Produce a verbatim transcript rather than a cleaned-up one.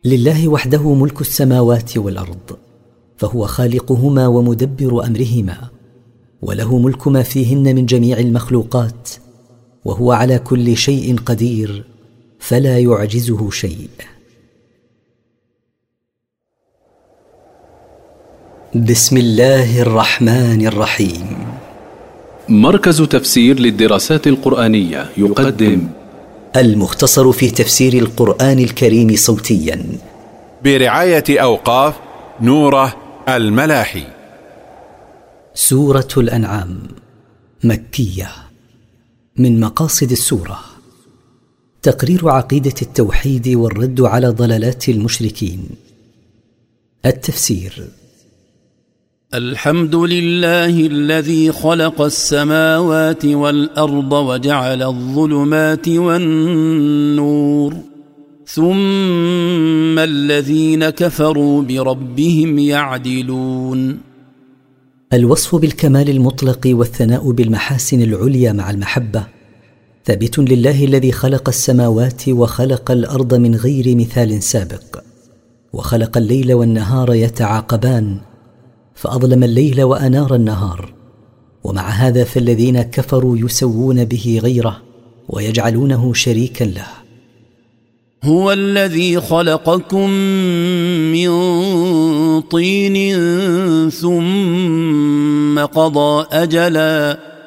لله وحده ملك السماوات والأرض، فهو خالقهما ومدبر أمرهما، وله ملك ما فيهن من جميع المخلوقات، وهو على كل شيء قدير، فلا يعجزه شيء. بسم الله الرحمن الرحيم. مركز تفسير للدراسات القرآنية يقدم المختصر في تفسير القرآن الكريم صوتيا برعاية أوقاف نوره الملاحي. سورة الأنعام مكية. من مقاصد السورة تقرير عقيدة التوحيد والرد على ضلالات المشركين. التفسير: الحمد لله الذي خلق السماوات والأرض وجعل الظلمات والنور، ثم الذين كفروا بربهم يعدلون. الوصف بالكمال المطلق والثناء بالمحاسن العليا مع المحبة ثابت لله الذي خلق السماوات وخلق الأرض من غير مثال سابق، وخلق الليل والنهار يتعاقبان، فأظلم الليل وأنار النهار، ومع هذا فالذين كفروا يسوون به غيره ويجعلونه شريكا له. هو الذي خلقكم من طين ثم قضى أجلا